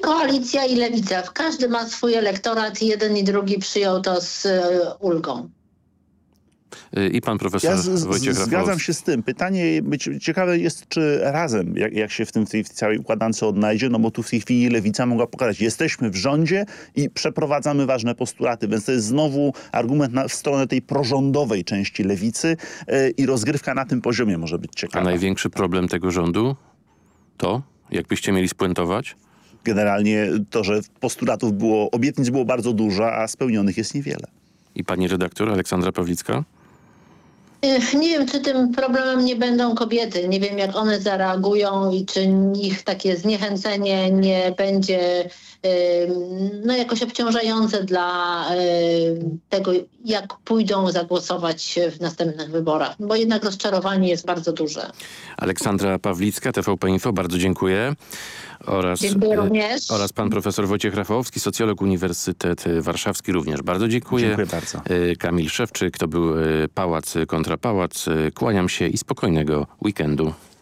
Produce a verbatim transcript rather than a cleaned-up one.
Koalicja i Lewica. Każdy ma swój elektorat. Jeden i drugi przyjął to z e, ulgą. I pan profesor Ja z, z, Wojciech Rafałowski. zgadzam się z tym. Pytanie być ciekawe jest, czy razem, jak, jak się w, tym, w tej całej układance odnajdzie, no bo tu w tej chwili Lewica mogła pokazać, jesteśmy w rządzie i przeprowadzamy ważne postulaty, więc to jest znowu argument na, w stronę tej prorządowej części Lewicy yy, i rozgrywka na tym poziomie może być ciekawa. A największy problem tego rządu to, jakbyście mieli spuentować? Generalnie to, że postulatów było, obietnic było bardzo dużo, a spełnionych jest niewiele. I pani redaktor Aleksandra Pawlicka? Nie wiem, czy tym problemem nie będą kobiety. Nie wiem, jak one zareagują i czy ich takie zniechęcenie nie będzie no, jakoś obciążające dla tego, jak pójdą zagłosować w następnych wyborach. Bo jednak rozczarowanie jest bardzo duże. Aleksandra Pawlicka, T V P Info, bardzo dziękuję. Oraz, Dziękuję również. Oraz pan profesor Wojciech Rafałowski, socjolog Uniwersytet Warszawski, również bardzo dziękuję. Dziękuję bardzo. Kamil Szewczyk, to był Pałac kontra Pałac. Kłaniam się i spokojnego weekendu.